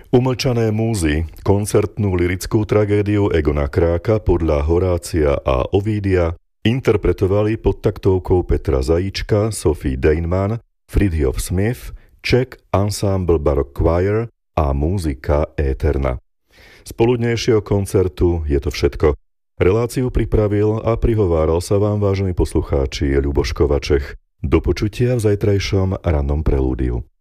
Umlčané múzy, koncertnú lirickú tragédiu Egona Kráka podľa Horácia a Ovídia interpretovali pod taktovkou Petra Zajíčka, Sophie Deinman, Fridtjof Smith, Czech Ensemble Baroque Choir a Múzika Éterna. Z poludnejšieho koncertu je to všetko. Reláciu pripravil a prihováral sa vám, vážení poslucháči, Ľuboš Kovačech. Do počutia v zajtrajšom rannom prelúdiu.